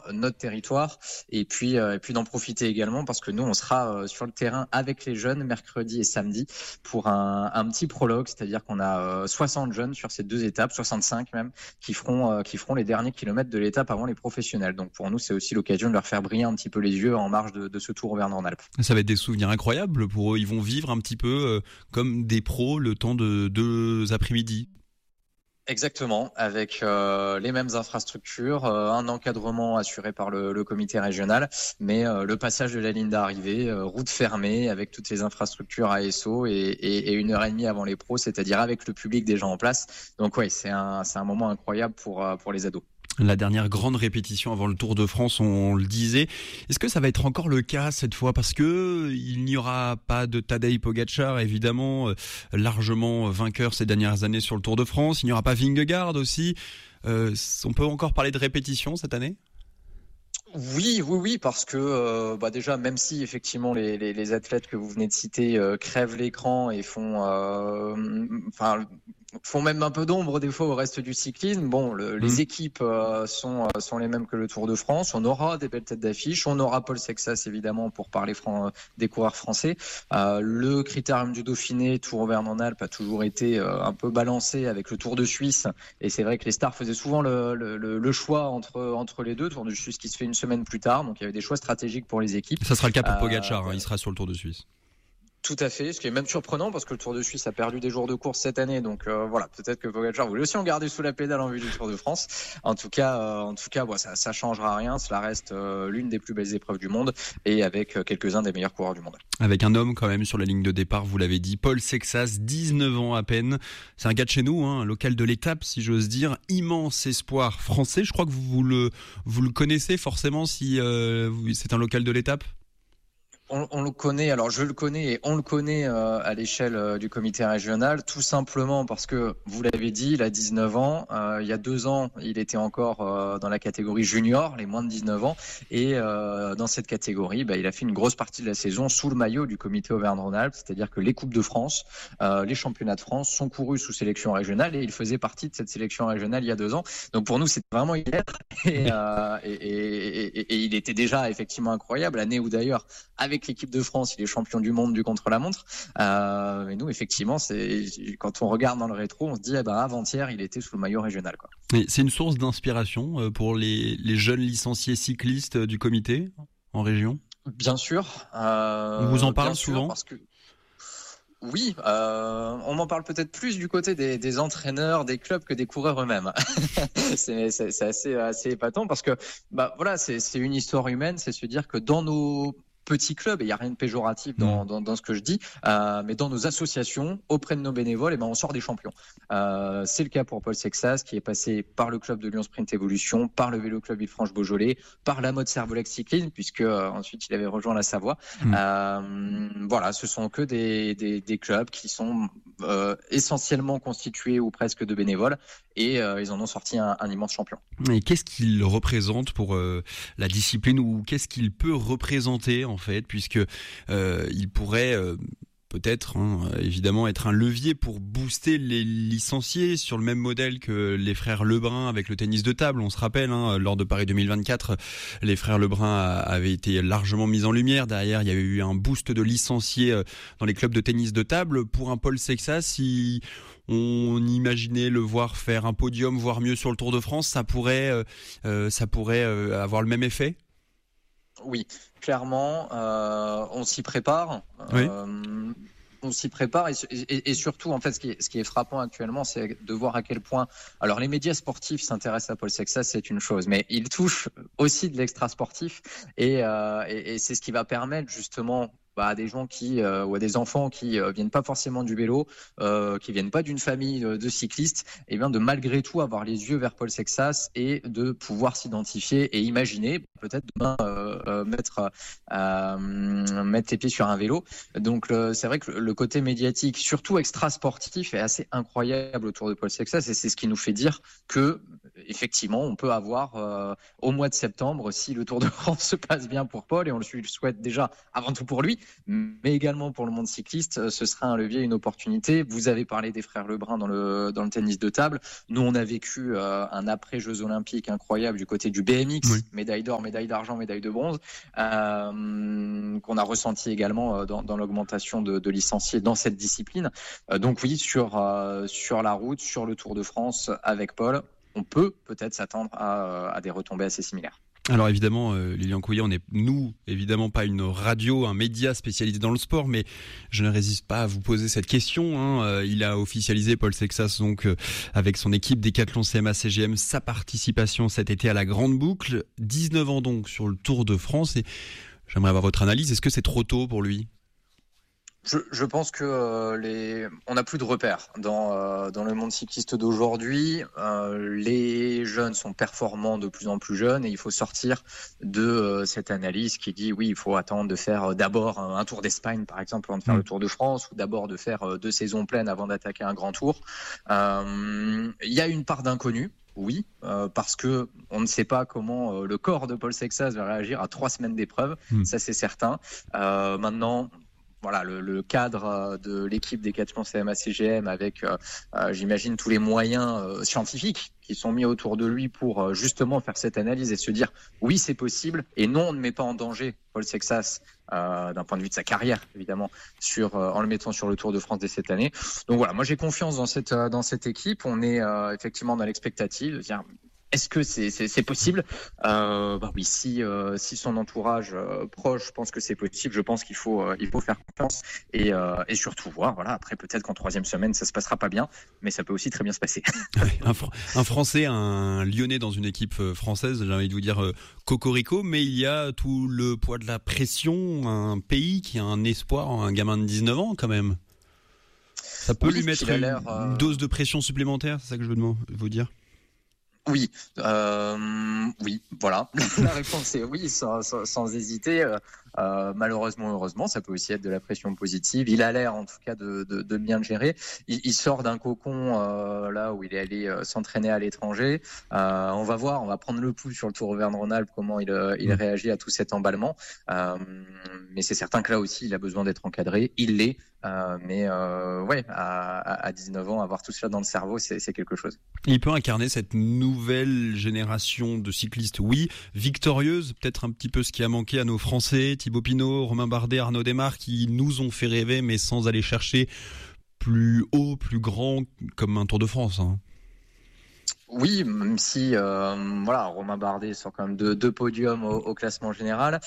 notre territoire et puis d'en profiter également parce que nous on sera sur le terrain avec les jeunes mercredi et samedi pour un petit prologue, c'est-à-dire qu'on a 60 jeunes sur ces 2 étapes, 65 même, qui feront les derniers kilomètres de l'étape avant les professionnels. Donc pour nous c'est aussi l'occasion de leur faire briller un petit peu les yeux en marge de ce Tour Auvergne-Rhône-Alpes. Ça va être des souvenirs incroyables pour eux, ils vont vivre un petit peu comme des pros le temps de 2 après-midi. Exactement, avec les mêmes infrastructures, un encadrement assuré par le comité régional, mais le passage de la ligne d'arrivée, route fermée, avec toutes les infrastructures ASO et 1h30 avant les pros, c'est-à-dire avec le public déjà en place. Donc oui, c'est un moment incroyable pour les ados. La dernière grande répétition avant le Tour de France, on le disait. Est-ce que ça va être encore le cas cette fois? Parce que il n'y aura pas de Tadej Pogačar, évidemment, largement vainqueur ces dernières années sur le Tour de France. Il n'y aura pas Vingegaard aussi. On peut encore parler de répétition cette année? Oui, parce que déjà, même si effectivement les athlètes que vous venez de citer crèvent l'écran et font même un peu d'ombre des fois au reste du cyclisme. Bon, les équipes sont les mêmes que le Tour de France. On aura des belles têtes d'affiche. On aura Paul Sexas évidemment pour parler des coureurs français. Le critérium du Dauphiné, Tour Auvergne-Rhône-Alpes a toujours été un peu balancé avec le Tour de Suisse. Et c'est vrai que les stars faisaient souvent le choix entre les deux. Tour de Suisse qui se fait une semaine plus tard. Donc il y avait des choix stratégiques pour les équipes. Ça sera le cas pour Pogačar. Il sera sur le Tour de Suisse. Tout à fait, ce qui est même surprenant parce que le Tour de Suisse a perdu des jours de course cette année, donc peut-être que Pogačar voulait aussi en garder sous la pédale en vue du Tour de France. En tout cas, ça changera rien, cela reste l'une des plus belles épreuves du monde et avec quelques-uns des meilleurs coureurs du monde. Avec un homme quand même sur la ligne de départ, vous l'avez dit, Paul Sexas, 19 ans à peine. C'est un gars de chez nous, un local de l'étape si j'ose dire, immense espoir français. Je crois que vous le connaissez forcément si c'est un local de l'étape. On le connaît, alors je le connais et on le connaît à l'échelle du comité régional, tout simplement parce que, vous l'avez dit, il a 19 ans, il y a 2 ans, il était encore dans la catégorie junior, les moins de 19 ans, et dans cette catégorie, il a fait une grosse partie de la saison sous le maillot du comité Auvergne-Rhône-Alpes, c'est-à-dire que les Coupes de France, les championnats de France sont courus sous sélection régionale et il faisait partie de cette sélection régionale il y a 2 ans. Donc pour nous, c'est vraiment hier et il était déjà effectivement incroyable, année où d'ailleurs, avec l'équipe de France, il est champion du monde du contre-la-montre. Mais nous, effectivement, quand on regarde dans le rétro, on se dit, avant-hier, il était sous le maillot régional, quoi. Et c'est une source d'inspiration pour les jeunes licenciés cyclistes du comité en région? Bien sûr. On vous en parle souvent parce que... Oui, on m'en parle peut-être plus du côté des entraîneurs, des clubs que des coureurs eux-mêmes. c'est assez épatant parce que c'est une histoire humaine, c'est se dire que dans nos petits clubs, et il n'y a rien de péjoratif dans ce que je dis, mais dans nos associations, auprès de nos bénévoles, on sort des champions. C'est le cas pour Paul Sexas, qui est passé par le club de Lyon Sprint Evolution, par le Vélo Club Villefranche-Beaujolais, par la mode Servolex Cyclisme, puisque ensuite il avait rejoint la Savoie. Ce sont que des clubs qui sont essentiellement constitués ou presque de bénévoles, et ils en ont sorti un immense champion. Et qu'est-ce qu'il représente pour la discipline, ou qu'est-ce qu'il peut représenter en fait, puisque il pourrait peut-être évidemment être un levier pour booster les licenciés sur le même modèle que les frères Lebrun avec le tennis de table. On se rappelle, lors de Paris 2024, les frères Lebrun avaient été largement mis en lumière. Derrière, il y avait eu un boost de licenciés dans les clubs de tennis de table. Pour un Paul Sexas, si on imaginait le voir faire un podium, voire mieux sur le Tour de France, ça pourrait avoir le même effet? Oui, clairement, on s'y prépare. Oui. On s'y prépare et surtout, en fait, ce qui est frappant actuellement, c'est de voir à quel point. Alors, les médias sportifs s'intéressent à Paul Sexas, c'est une chose, mais il touche aussi de l'extra sportif et c'est ce qui va permettre justement à des gens ou à des enfants qui viennent pas forcément du vélo, qui viennent pas d'une famille de cyclistes, de malgré tout avoir les yeux vers Paul Sexas et de pouvoir s'identifier et imaginer peut-être demain mettre les pieds sur un vélo. Donc c'est vrai que le côté médiatique, surtout extra sportif, est assez incroyable autour de Paul Sexas et c'est ce qui nous fait dire que effectivement, on peut avoir au mois de septembre, si le Tour de France se passe bien pour Paul, et on le souhaite déjà avant tout pour lui, mais également pour le monde cycliste, ce sera un levier, une opportunité. Vous avez parlé des frères Lebrun dans le tennis de table. Nous, on a vécu un après-Jeux Olympiques incroyable du côté du BMX, oui. Médaille d'or, médaille d'argent, médaille de bronze, qu'on a ressenti également dans l'augmentation de licenciés dans cette discipline. Donc oui, sur la route, sur le Tour de France avec Paul, on peut peut-être s'attendre à des retombées assez similaires. Alors évidemment, Lilian Couillet, on n'est, nous, évidemment pas une radio, un média spécialisé dans le sport, mais je ne résiste pas à vous poser cette question. Il a officialisé, Paul Sexas, donc avec son équipe Décathlon CMA CGM, sa participation cet été à la Grande Boucle. 19 ans donc sur le Tour de France. Et j'aimerais avoir votre analyse. Est-ce que c'est trop tôt pour lui ? Je pense que on n'a plus de repères dans le monde cycliste d'aujourd'hui. Les jeunes sont performants de plus en plus jeunes et il faut sortir de cette analyse qui dit oui, il faut attendre de faire d'abord un Tour d'Espagne par exemple avant de faire le Tour de France, ou d'abord de faire 2 saisons pleines avant d'attaquer un grand tour. Il y a une part d'inconnu. Oui, parce que on ne sait pas comment le corps de Paul Sexas va réagir à 3 semaines d'épreuve. Ça c'est certain. Maintenant, voilà, le cadre de l'équipe Décathlon CMA CGM avec, j'imagine, tous les moyens scientifiques qui sont mis autour de lui pour justement faire cette analyse et se dire oui, c'est possible, et non, on ne met pas en danger Paul Sexas d'un point de vue de sa carrière, évidemment, en le mettant sur le Tour de France dès cette année. Donc voilà, moi j'ai confiance dans cette équipe. On est effectivement dans l'expectative de dire est-ce que c'est possible ? Oui, si son entourage proche pense que c'est possible, je pense qu'il faut faire confiance et surtout voir. Voilà, après peut-être qu'en 3e semaine ça se passera pas bien, mais ça peut aussi très bien se passer. Un Français, un Lyonnais dans une équipe française, j'ai envie de vous dire cocorico, mais il y a tout le poids de la pression, un pays qui a un espoir, un gamin de 19 ans quand même. Ça peut lui mettre une dose de pression supplémentaire, c'est ça que je veux vous dire ? Oui, voilà. La réponse est oui, sans hésiter. Malheureusement, heureusement, ça peut aussi être de la pression positive. Il a l'air, en tout cas, de bien le gérer. Il sort d'un cocon là où il est allé s'entraîner à l'étranger. On va voir, on va prendre le pouls sur le Tour Auvergne-Rhône-Alpes, comment il réagit à tout cet emballement. Mais c'est certain que là aussi, il a besoin d'être encadré. Il l'est. Mais à 19 ans, avoir tout cela dans le cerveau, c'est quelque chose. Il peut incarner cette nouvelle génération de cyclistes, oui, victorieuse, peut-être un petit peu ce qui a manqué à nos Français, Thibaut Pinot, Romain Bardet, Arnaud Démare, qui nous ont fait rêver, mais sans aller chercher plus haut, plus grand, comme un Tour de France. Oui, même si Romain Bardet sort quand même deux podiums au classement général.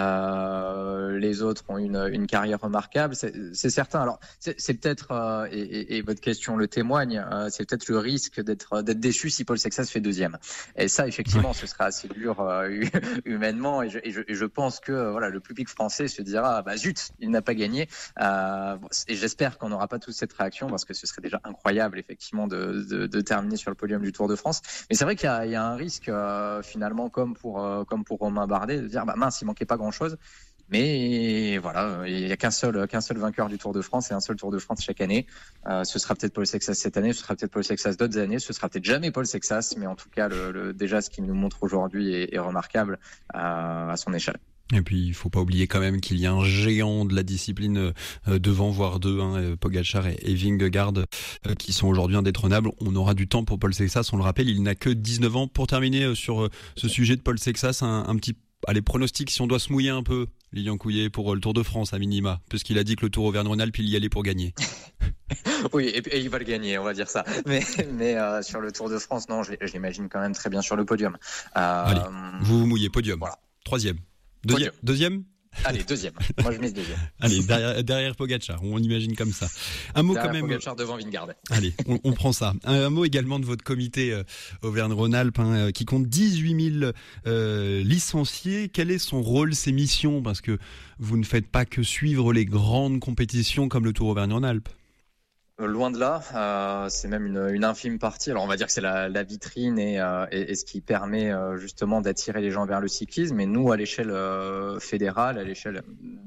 Les autres ont une carrière remarquable, c'est certain. Alors c'est peut-être et votre question le témoigne, c'est peut-être le risque d'être déçu si Paul Sexas fait 2e. Et ça effectivement, ce sera assez dur humainement. Et je pense que le public français se dira zut, il n'a pas gagné. Et j'espère qu'on n'aura pas tous cette réaction parce que ce serait déjà incroyable effectivement de terminer sur le podium du Tour de France. Mais c'est vrai qu'il y a un risque finalement comme pour Romain Bardet de dire mince, il manquait pas grand-chose. Mais voilà, il y a qu'un seul vainqueur du Tour de France et un seul Tour de France chaque année. Ce sera peut-être Paul Sexas cette année, ce sera peut-être Paul Sexas d'autres années, ce sera peut-être jamais Paul Sexas, mais en tout cas déjà ce qu'il nous montre aujourd'hui est remarquable à son échelle. Et puis il faut pas oublier quand même qu'il y a un géant de la discipline devant, voire deux, Pogačar et Vingegaard qui sont aujourd'hui indétrônables. On aura du temps pour Paul Sexas, on le rappelle, il n'a que 19 ans. Pour terminer sur ce sujet de Paul Sexas, un petit pronostic, si on doit se mouiller un peu, Lilian Couillet, pour le Tour de France à minima, puisqu'il a dit que le Tour Auvergne-Rhône-Alpes, il y allait pour gagner. Oui, et il va le gagner, on va dire ça. Mais sur le Tour de France, non, je l'imagine quand même très bien sur le podium. Allez, vous mouillez, podium. Voilà. 3e. Deuxième Allez, 2e. Moi, je mise 2e. Allez, derrière Pogačar, on imagine comme ça. Un mot derrière quand même. Pogačar devant Vingegaard. Allez, on prend ça. Un mot également de votre comité Auvergne-Rhône-Alpes qui compte 18 000 licenciés. Quel est son rôle, ses missions ? Parce que vous ne faites pas que suivre les grandes compétitions comme le Tour Auvergne-Rhône-Alpes. Loin de là, c'est même une infime partie. Alors on va dire que c'est la vitrine et ce qui permet justement d'attirer les gens vers le cyclisme. Mais nous, à l'échelle fédérale, à l'échelle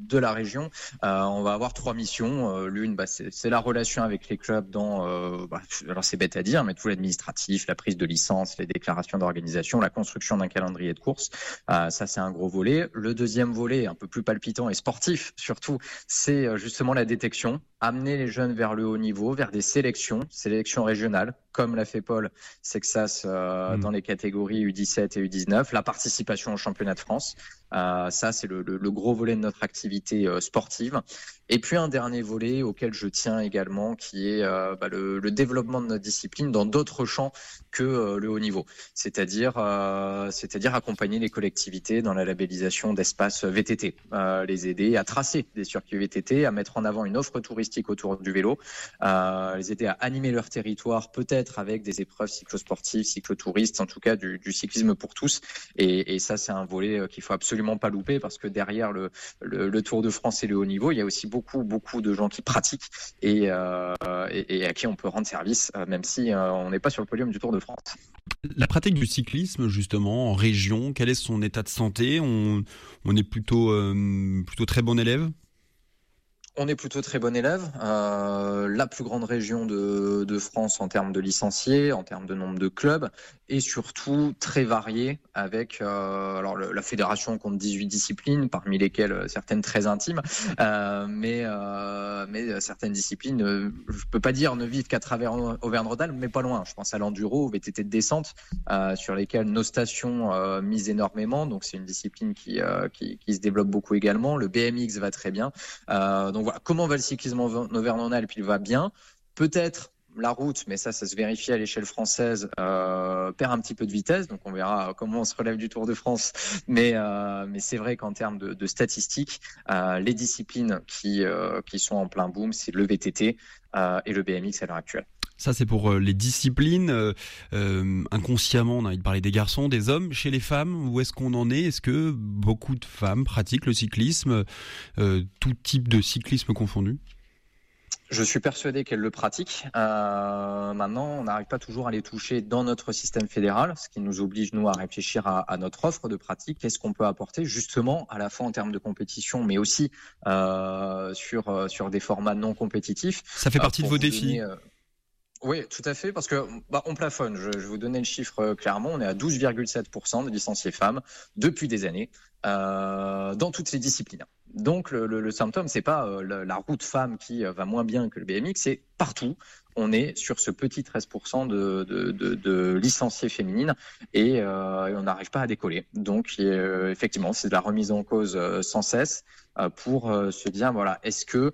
de la région, on va avoir 3 missions. L'une, c'est la relation avec les clubs alors c'est bête à dire, mais tout l'administratif, la prise de licence, les déclarations d'organisation, la construction d'un calendrier de course. Ça, c'est un gros volet. Le deuxième volet, un peu plus palpitant et sportif surtout, c'est justement la détection, amener les jeunes vers le haut niveau, vers des sélections régionales, comme l'a fait Paul Sexas dans les catégories U17 et U19, la participation au championnat de France. Ça, c'est le gros volet de notre activité sportive. Et puis un dernier volet auquel je tiens également, qui est le développement de notre discipline dans d'autres champs que le haut niveau. C'est-à-dire accompagner les collectivités dans la labellisation d'espaces VTT, les aider à tracer des circuits VTT, à mettre en avant une offre touristique autour du vélo, les aider à animer leur territoire, peut-être avec des épreuves cyclosportives, cyclotouristes, en tout cas du cyclisme pour tous. Et ça, c'est un volet qu'il faut absolument pas louper, parce que derrière le Tour de France et le haut niveau, il y a aussi beaucoup de gens qui pratiquent et à qui on peut rendre service, même si on n'est pas sur le podium du Tour de France. La pratique du cyclisme, justement, en région, quel est son état de santé ? On est plutôt très bon élève ? On est plutôt très bon élève. La plus grande région de France en termes de licenciés, en termes de nombre de clubs, et surtout très variée avec la fédération compte 18 disciplines, parmi lesquelles certaines très intimes, mais certaines disciplines, je peux pas dire ne vivent qu'à travers Auvergne-Rhône-Alpes, mais pas loin. Je pense à l'enduro, au VTT de descente, sur lesquels nos stations misent énormément. Donc c'est une discipline qui se développe beaucoup également. Le BMX va très bien. Donc voilà, comment va le cyclisme en Auvergne-Rhône-Alpes ? Il va bien. Peut-être la route, mais ça se vérifie à l'échelle française, perd un petit peu de vitesse. Donc on verra comment on se relève du Tour de France. Mais c'est vrai qu'en termes de statistiques, les disciplines qui sont en plein boom, c'est le VTT et le BMX à l'heure actuelle. Ça, c'est pour les disciplines. Inconsciemment, on a envie de parler des garçons, des hommes. Chez les femmes, où est-ce qu'on en est ? Est-ce que beaucoup de femmes pratiquent le cyclisme, tout type de cyclisme confondu ? Je suis persuadé qu'elles le pratiquent. Maintenant, on n'arrive pas toujours à les toucher dans notre système fédéral, ce qui nous oblige, nous, à réfléchir à notre offre de pratique. Qu'est-ce qu'on peut apporter, justement, à la fois en termes de compétition, mais aussi sur des formats non compétitifs. Ça fait partie de vos défis. Oui, tout à fait, parce que on plafonne. Je vais vous donner le chiffre clairement. On est à 12,7% de licenciés femmes depuis des années dans toutes les disciplines. Donc le symptôme, c'est pas la route femme qui va moins bien que le BMX, c'est partout. On est sur ce petit 13% de licenciés féminines et on n'arrive pas à décoller. Donc effectivement, c'est de la remise en cause sans cesse pour se dire voilà, est-ce que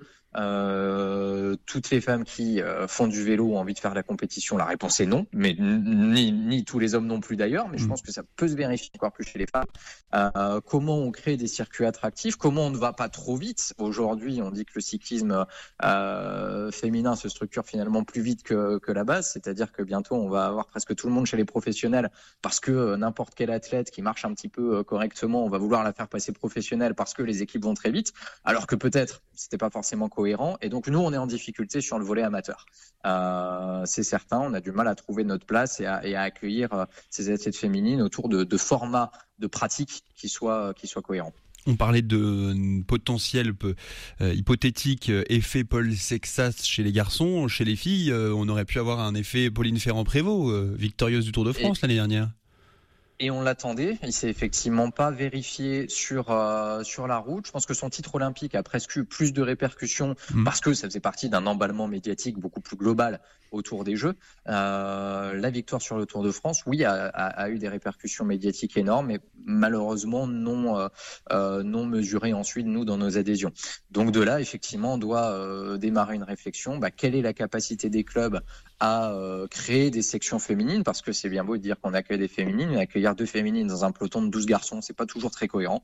toutes les femmes qui font du vélo ont envie de faire de la compétition? La réponse est non, mais ni tous les hommes non plus d'ailleurs, mais je pense que ça peut se vérifier encore plus chez les femmes. Comment on crée des circuits attractifs? Comment on ne va pas trop vite? Aujourd'hui, on dit que le cyclisme féminin se structure finalement plus vite que la base, c'est-à-dire que bientôt on va avoir presque tout le monde chez les professionnels parce que n'importe quel athlète qui marche un petit peu correctement, on va vouloir la faire passer professionnelle parce que les équipes vont très vite, alors que peut-être c'était pas forcément cohérent. Et donc nous, on est en difficulté sur le volet amateur. C'est certain, on a du mal à trouver notre place et à accueillir ces athlètes féminines autour de formats de pratique qui soient cohérents. On parlait de potentiel hypothétique effet Paul Sexas chez les garçons. Chez les filles, on aurait pu avoir un effet Pauline Ferrand-Prévôt, victorieuse du Tour de France l'année dernière. Et on l'attendait, il s'est effectivement pas vérifié sur la route. Je pense que son titre olympique a presque eu plus de répercussions parce que ça faisait partie d'un emballement médiatique beaucoup plus global autour des Jeux. La victoire sur le Tour de France, oui, a eu des répercussions médiatiques énormes, mais malheureusement non mesurées ensuite, nous, dans nos adhésions. Donc de là, effectivement, on doit démarrer une réflexion. Quelle est la capacité des clubs à créer des sections féminines? Parce que c'est bien beau de dire qu'on accueille des féminines, mais accueillir 2 féminines dans un peloton de 12 garçons, c'est pas toujours très cohérent.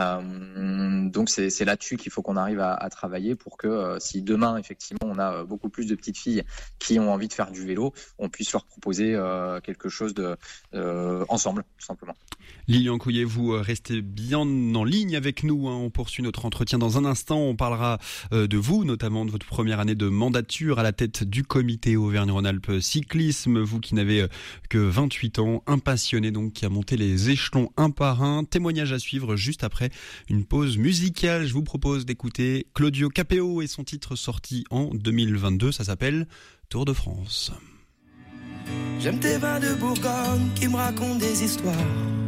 Donc c'est là-dessus qu'il faut qu'on arrive à travailler pour que si demain, effectivement, on a beaucoup plus de petites filles qui ont envie de faire du vélo, on puisse leur proposer quelque chose ensemble, tout simplement. Lilian Couillet, vous restez bien en ligne avec nous. On poursuit notre entretien dans un instant. On parlera de vous, notamment de votre première année de mandature à la tête du comité Auvergne-Rhône-Alpes Auvergne-Rhône-Alpes Cyclisme, vous qui n'avez que 28 ans, un passionné donc qui a monté les échelons un par un. Témoignage à suivre juste après une pause musicale. Je vous propose d'écouter Claudio Capéo et son titre sorti en 2022, ça s'appelle Tour de France. J'aime tes vins de Bourgogne qui me racontent des histoires.